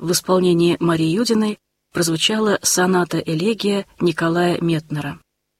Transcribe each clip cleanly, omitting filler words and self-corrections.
в исполнении Марии Юдиной прозвучала соната-элегия Николая Метнера.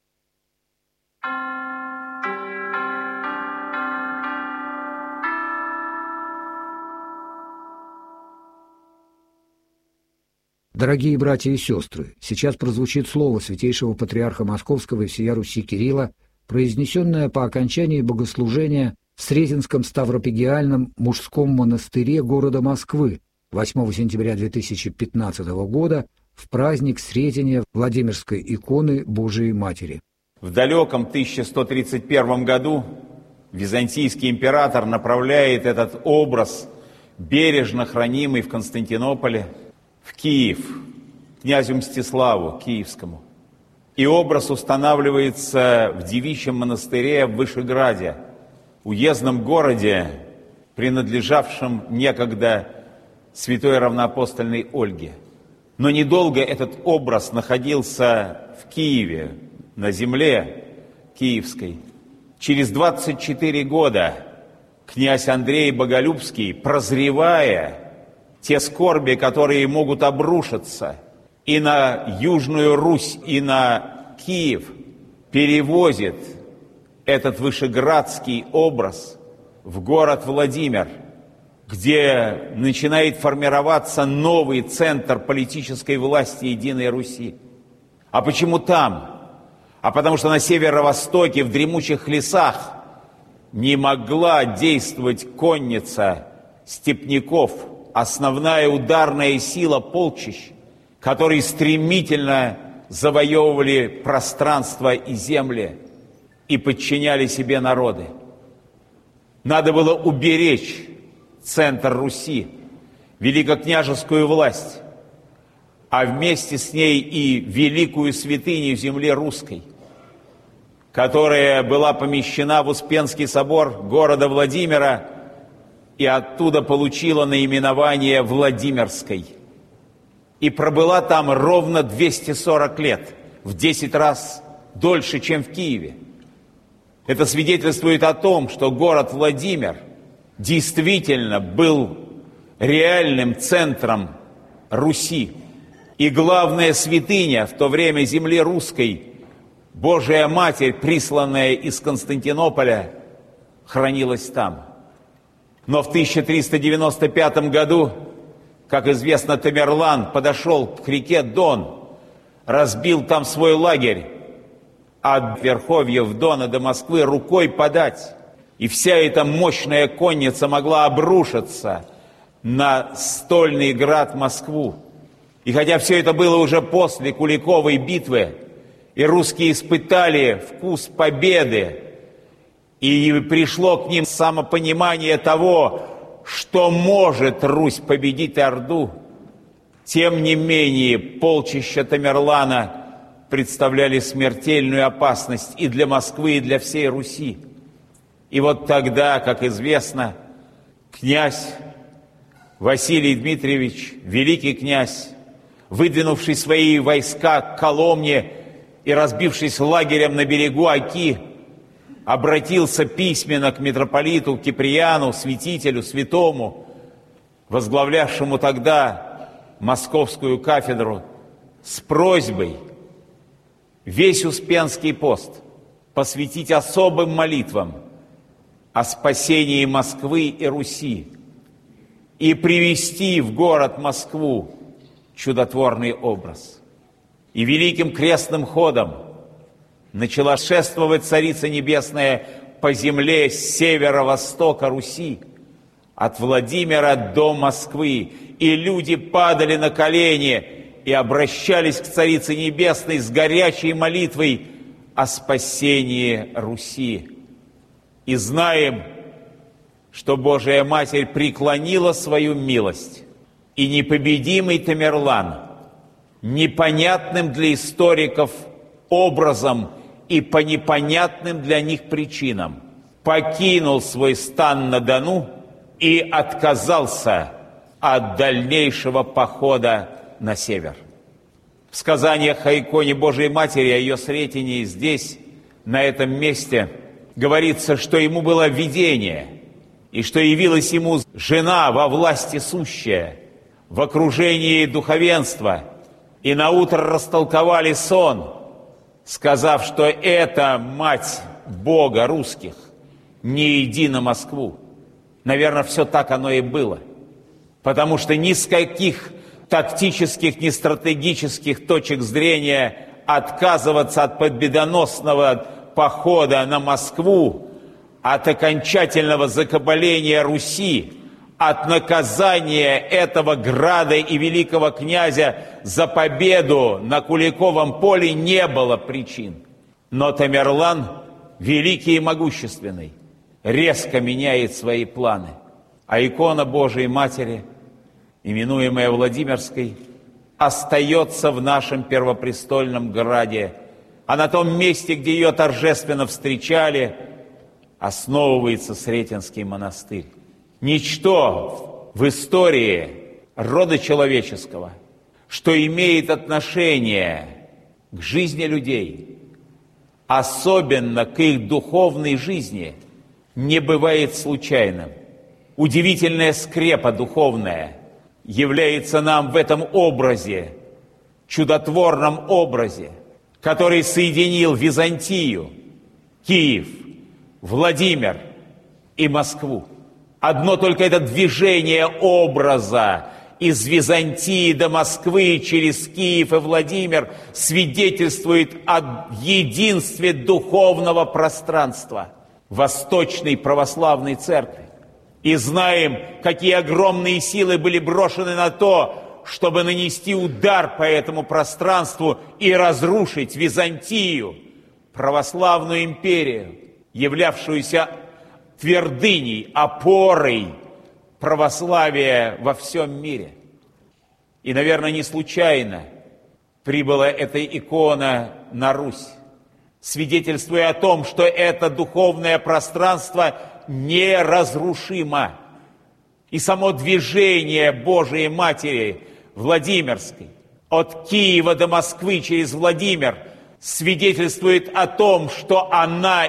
Дорогие братья и сестры, сейчас прозвучит слово святейшего патриарха Московского и всея Руси Кирилла, произнесенное по окончании богослужения в Сретенском Ставропигиальном мужском монастыре города Москвы 8 сентября 2015 года в праздник Сретения Владимирской иконы Божией Матери. В далеком 1131 году византийский император направляет этот образ, бережно хранимый в Константинополе, в Киев, князю Мстиславу Киевскому. И образ устанавливается в девичьем монастыре в Вышеграде, уездном городе, принадлежавшем некогда святой равноапостольной Ольге. Но недолго этот образ находился в Киеве, на земле киевской. Через 24 года князь Андрей Боголюбский, прозревая те скорби, которые могут обрушиться и на Южную Русь, и на Киев, перевозит этот вышеградский образ в город Владимир, где начинает формироваться новый центр политической власти Единой Руси. А почему там? А потому что на северо-востоке, в дремучих лесах, не могла действовать конница степняков, основная ударная сила полчищ, которые стремительно завоевывали пространство и земли и подчиняли себе народы. Надо было уберечь центр Руси, великокняжескую власть, а вместе с ней и великую святыню земли русской, которая была помещена в Успенский собор города Владимира и оттуда получила наименование Владимирской. И пробыла там ровно 240 лет, в 10 раз дольше, чем в Киеве. Это свидетельствует о том, что город Владимир действительно был реальным центром Руси. И главная святыня в то время земли русской, Божия Матерь, присланная из Константинополя, хранилась там. Но в 1395 году, как известно, Тамерлан подошел к реке Дон, разбил там свой лагерь, от верховьев Дона до Москвы рукой подать. И вся эта мощная конница могла обрушиться на стольный град Москву. И хотя все это было уже после Куликовой битвы, и русские испытали вкус победы, и пришло к ним самопонимание того, что может Русь победить Орду, тем не менее полчища Тамерлана представляли смертельную опасность и для Москвы, и для всей Руси. И вот тогда, как известно, князь Василий Дмитриевич, великий князь, выдвинувший свои войска к Коломне и разбившись лагерем на берегу Оки, обратился письменно к митрополиту Киприану, святителю, святому, возглавлявшему тогда Московскую кафедру, с просьбой весь Успенский пост посвятить особым молитвам о спасении Москвы и Руси и привести в город Москву чудотворный образ. И великим крестным ходом начала шествовать Царица Небесная по земле с северо-востока Руси, от Владимира до Москвы. И люди падали на колени и обращались к Царице Небесной с горячей молитвой о спасении Руси. И знаем, что Божия Матерь преклонила свою милость, и непобедимый Тамерлан непонятным для историков образом и по непонятным для них причинам покинул свой стан на Дону и отказался от дальнейшего похода на север. В сказаниях о иконе Божией Матери, о ее сретении здесь, на этом месте, говорится, что ему было видение, и что явилась ему жена во власти сущая, в окружении духовенства и наутро растолковали сон, сказав, что это мать Бога русских, не иди на Москву. Наверное, все так оно и было. Потому что ни с каких тактических, ни стратегических точек зрения отказываться от победоносного похода на Москву, от окончательного закабаления Руси, от наказания этого града и великого князя за победу на Куликовом поле не было причин. Но Тамерлан, великий и могущественный, резко меняет свои планы. А икона Божией Матери, именуемая Владимирской, остается в нашем первопрестольном граде, а на том месте, где ее торжественно встречали, основывается Сретенский монастырь. Ничто в истории рода человеческого, что имеет отношение к жизни людей, особенно к их духовной жизни, не бывает случайным. Удивительная скрепа духовная является нам в этом образе, чудотворном образе, который соединил Византию, Киев, Владимир и Москву. Одно только это движение образа из Византии до Москвы через Киев и Владимир свидетельствует о единстве духовного пространства Восточной Православной Церкви. И знаем, какие огромные силы были брошены на то, чтобы нанести удар по этому пространству и разрушить Византию, православную империю, являвшуюся твердыней, опорой православия во всем мире. И, наверное, не случайно прибыла эта икона на Русь, свидетельствуя о том, что это духовное пространство неразрушимо. И само движение Божией Матери Владимирской от Киева до Москвы через Владимир свидетельствует о том, что она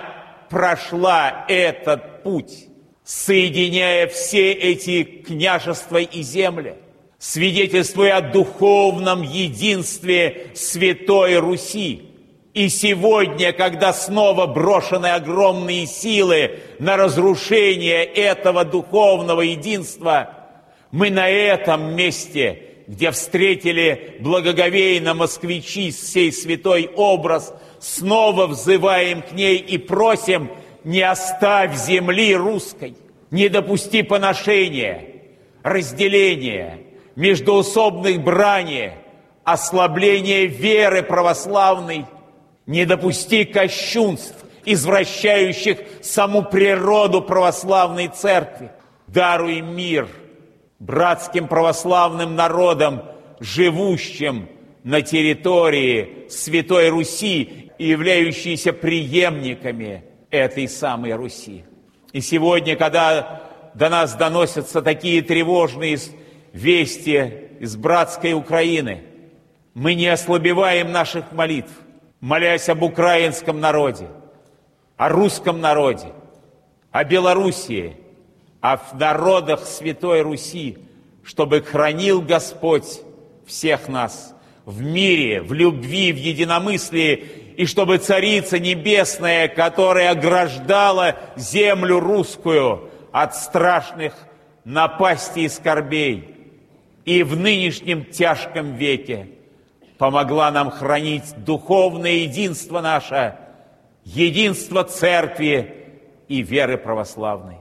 прошла этот путь, соединяя все эти княжества и земли, свидетельствуя о духовном единстве Святой Руси. И сегодня, когда снова брошены огромные силы на разрушение этого духовного единства, мы на этом месте, где встретили благоговейно москвичи сей святой образ, снова взываем к ней и просим: не оставь земли русской, не допусти поношения, разделения, междоусобных брани, ослабления веры православной, не допусти кощунств, извращающих саму природу православной церкви. Даруй мир братским православным народам, живущим на территории Святой Руси и являющиеся преемниками этой самой Руси. И сегодня, когда до нас доносятся такие тревожные вести из братской Украины, мы не ослабеваем наших молитв, молясь об украинском народе, о русском народе, о Белоруссии, о народах Святой Руси, чтобы хранил Господь всех нас в мире, в любви, в единомыслии, и чтобы Царица Небесная, которая ограждала землю русскую от страшных напастей и скорбей, и в нынешнем тяжком веке помогла нам хранить духовное единство наше, единство Церкви и веры православной.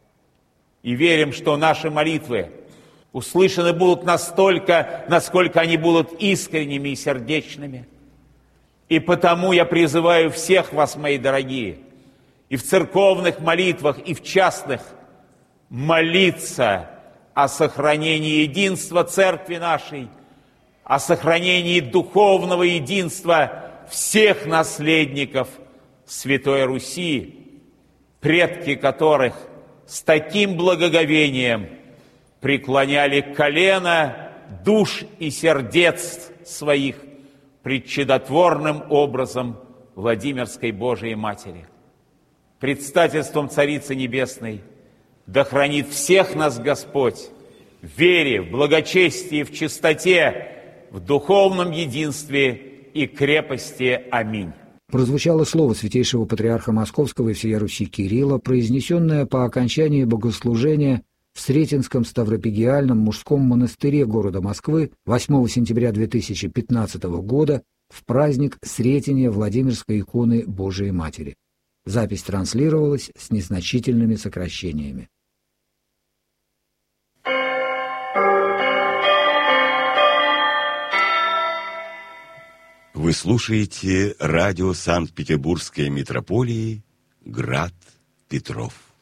И верим, что наши молитвы услышаны будут настолько, насколько они будут искренними и сердечными. И потому я призываю всех вас, мои дорогие, и в церковных молитвах, и в частных, молиться о сохранении единства Церкви нашей, о сохранении духовного единства всех наследников Святой Руси, предки которых с таким благоговением преклоняли колено душ и сердец своих пред чудотворным образом Владимирской Божией Матери. Предстательством Царицы Небесной да хранит всех нас Господь в вере, в благочестии, в чистоте, в духовном единстве и крепости. Аминь. Прозвучало слово святейшего патриарха Московского и всея Руси Кирилла, произнесенное по окончании богослужения в Сретенском Ставропигиальном мужском монастыре города Москвы 8 сентября 2015 года в праздник Сретения Владимирской иконы Божией Матери. Запись транслировалась с незначительными сокращениями. Вы слушаете радио Санкт-Петербургской митрополии «Град Петров».